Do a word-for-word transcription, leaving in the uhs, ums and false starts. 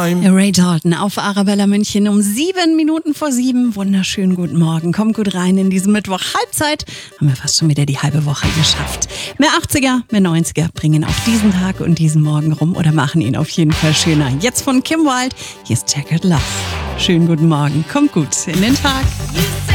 Ray Dalton auf Arabella München um sieben Minuten vor sieben. Wunderschönen guten Morgen. Kommt gut rein in diesen Mittwoch. Halbzeit haben wir fast schon wieder die halbe Woche geschafft. Mehr achtziger, mehr neunziger bringen auch diesen Tag und diesen Morgen rum oder machen ihn auf jeden Fall schöner. Jetzt von Kim Wilde, hier ist Checkered Love. Schönen guten Morgen. Kommt gut in den Tag.